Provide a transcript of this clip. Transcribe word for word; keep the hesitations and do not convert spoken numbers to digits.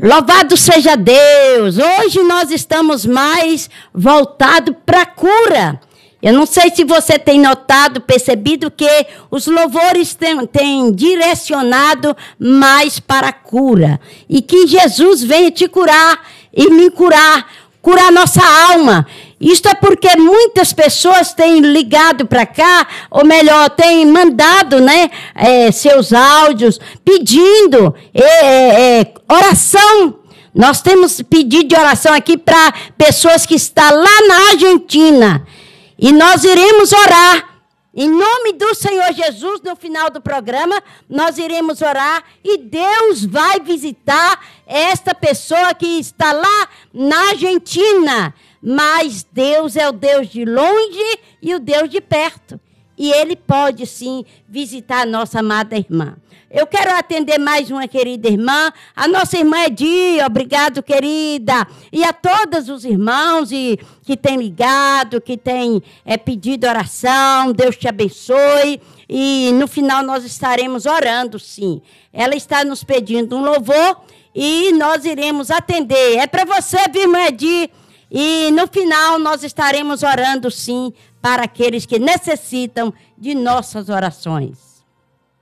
Louvado seja Deus! Hoje nós estamos mais voltados para a cura. Eu não sei se você tem notado, percebido que os louvores têm, têm direcionado mais para a cura. E que Jesus venha te curar e me curar, curar nossa alma. Isto é porque muitas pessoas têm ligado para cá, ou melhor, têm mandado, né, é, seus áudios pedindo é, é, oração. Nós temos pedido de oração aqui para pessoas que estão lá na Argentina. E nós iremos orar. Em nome do Senhor Jesus, no final do programa, nós iremos orar e Deus vai visitar esta pessoa que está lá na Argentina. Mas Deus é o Deus de longe e o Deus de perto. E Ele pode, sim, visitar a nossa amada irmã. Eu quero atender mais uma querida irmã, a nossa irmã Edir, obrigado, querida. E a todos os irmãos e, que têm ligado, que têm é, pedido oração, Deus te abençoe. E no final nós estaremos orando, sim. Ela está nos pedindo um louvor e nós iremos atender. É para você, irmã Edir. E no final nós estaremos orando, sim, para aqueles que necessitam de nossas orações.